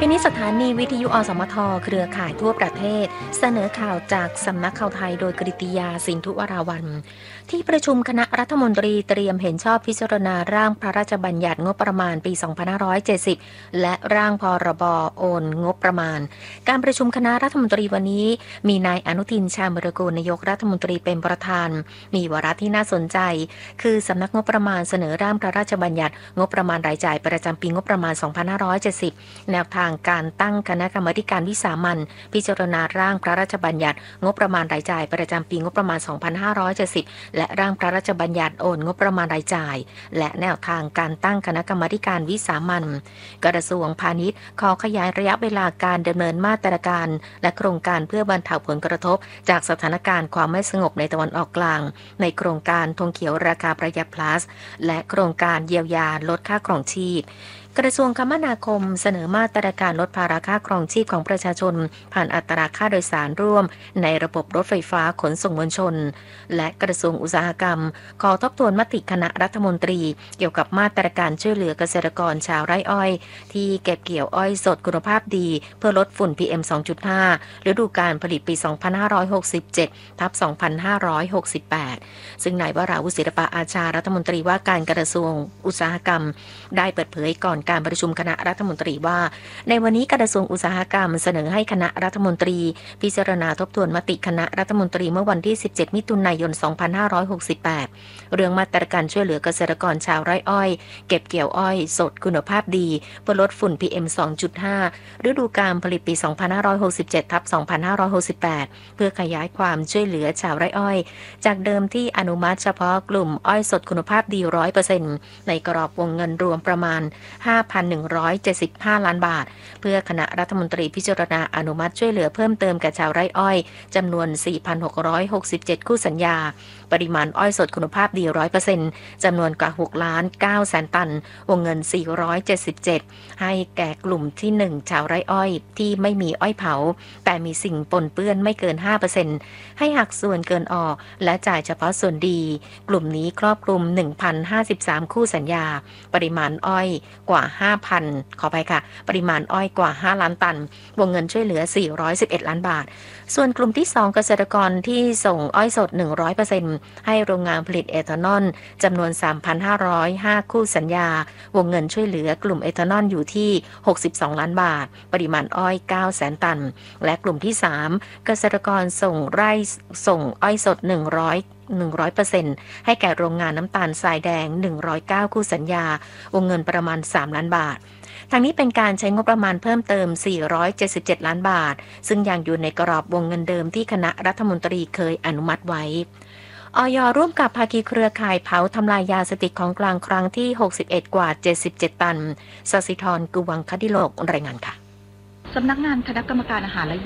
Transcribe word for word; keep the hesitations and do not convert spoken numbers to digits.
ทีนี้สถานีวิทยุอสมทเครือข่ายทั่วประเทศเสนอข่าวจากสำนักข่าวไทยโดยกฤติยาสินธุวราวัลย์ที่ประชุมคณะรัฐมนตรีเตรียมเห็นชอบพิจารณาร่างพระราชบัญญัติงบประมาณปี สองพันห้าร้อยเจ็ดสิบ และร่างพรบโอนงบประมาณการประชุมคณะรัฐมนตรีวันนี้มีนายอนุทินชาญวิรากูลนายกรัฐมนตรีเป็นประธานมีวาระที่น่าสนใจคือสำนักงบประมาณเสนอร่างพระราชบัญญัติงบประมาณรายจ่ายประจำปีงบประมาณ สองพันห้าร้อยเจ็ดสิบ แนวทางการตั้งคณะกรรมาการวิสามัญพิจารณาร่างพระราชบัญญัติงบประมาณรายจ่ายประจำปีงบประมาณ สองพันห้าร้อยเจ็ดสิบ และร่างพระราชบัญญัติโอนงบประมาณรายจ่ายและแนวทางการตั้งคณะกรรมาการวิสามัญกระทรวงพาณิชย์ขอขยายระยะเวลาการดำเนินมาตรการและโครงการเพื่อบรรเทาผลกระทบจากสถานการณ์ความไม่สงบในตะวันออกกลางในโครงการธงเขียวราคาประหยัด plus และโครงการเยียวยาลดค่าครองชีพกระทรวงคมนาคมเสนอมาตรการลดภาระค่าครองชีพของประชาชนผ่านอัตราค่าโดยสารร่วมในระบบรถไฟฟ้าขนส่งมวลชนและกระทรวงอุตสาหกรรมขอทบทวนมติคณะรัฐมนตรีเกี่ยวกับมาตรการช่วยเหลือเกษตรกรชาวไร่อ้อยที่เก็บเกี่ยวอ้อยสดคุณภาพดีเพื่อลดฝุ่น พี เอ็ม สองจุดห้า ฤดูกาลผลิตปี สองพันห้าร้อยหกสิบเจ็ด ทับ สองพันห้าร้อยหกสิบแปด ซึ่งนายวราวุฒิศิลปะอาชารัฐมนตรีว่าการกระทรวงอุตสาหกรรมได้เปิดเผยก่อนการประชุมคณะรัฐมนตรีว่าในวันนี้กระทรวงอุตสาหกรรมเสนอให้คณะรัฐมนตรีพิจารณาทบทวนมติคณะรัฐมนตรีเมื่อวันที่ สิบเจ็ด มิถุนายน สองพันห้าร้อยหกสิบแปด เรื่องมาตรการช่วยเหลือเกษตรกรชาวไร่อ้อยเก็บเกี่ยวอ้อยสดคุณภาพดีเพื่อลดฝุ่น พี เอ็ม สองจุดห้า ฤดูกาลผลิตปี สองพันห้าร้อยหกสิบเจ็ด ทับ สองพันห้าร้อยหกสิบแปด เพื่อขยายความช่วยเหลือชาวไร่อ้อยจากเดิมที่อนุมัติเฉพาะกลุ่มอ้อยสดคุณภาพดี ร้อยเปอร์เซ็นต์ ในกรอบวงเงินรวมประมาณ ห้าพันหนึ่งร้อยเจ็ดสิบห้า ล้านบาทเพื่อคณะรัฐมนตรีพิจารณาอนุมัติช่วยเหลือเพิ่มเติมแก่ชาวไร่อ้อยจำนวน สี่พันหกร้อยหกสิบเจ็ด คู่สัญญาปริมาณอ้อยสดคุณภาพดี ร้อยเปอร์เซ็นต์ จำนวนกว่า หกล้านเก้าแสนตันวงเงิน สี่ร้อยเจ็ดสิบเจ็ด ให้แก่กลุ่มที่ หนึ่ง ชาวไร่อ้อยที่ไม่มีอ้อยเผาแต่มีสิ่งปนเปื้อนไม่เกิน ห้าเปอร์เซ็นต์ ให้หักส่วนเกินออกและจ่ายเฉพาะส่วนดีกลุ่มนี้ครอบคลุม หนึ่งพันห้าสิบสาม คู่สัญญาปริมาณอ้อยกว่า ห้าพัน ขอไปค่ะปริมาณอ้อยกว่า ห้า ล้านตันวงเงินช่วยเหลือ สี่ร้อยสิบเอ็ด ล้านบาทส่วนกลุ่มที่ สอง เกษตรกรที่ส่งอ้อยสด หนึ่งร้อยเปอร์เซ็นต์ ให้โรงงานผลิตเอทานอลจำนวน สามพันห้าร้อยห้า คู่สัญญาวงเงินช่วยเหลือกลุ่มเอทานอลอยู่ที่ หกสิบสอง ล้านบาทปริมาณอ้อย เก้าแสนตันและกลุ่มที่ สาม เกษตรกรส่งไร่ส่งอ้อยสด หนึ่งร้อย หนึ่งร้อยเปอร์เซ็นต์ ให้แก่โรงงานน้ำตาลทรายแดง หนึ่งร้อยเก้า คู่สัญญาวงเงินประมาณ สาม ล้านบาททางนี้เป็นการใช้งบประมาณเพิ่มเติม สี่ร้อยเจ็ดสิบเจ็ด ล้านบาทซึ่งยังอยู่ในกรอบวงเงินเดิมที่คณะรัฐมนตรีเคยอนุมัติไว้อย.ร่วมกับภาคีเครือข่ายเผาทำลายยาเสพติดของกลางครั้งที่ หกสิบเอ็ด กว่า เจ็ดสิบเจ็ด ตันสศิธร กุวังคดิโลกรายงานค่ะสำนักงานคณะกรรมการอาหารและ